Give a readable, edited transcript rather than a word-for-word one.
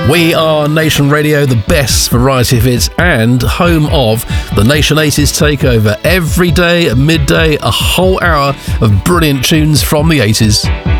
We are Nation Radio, the best variety of hits and home of the Nation 80s Takeover. Every day at midday, a whole hour of brilliant tunes from the 80s.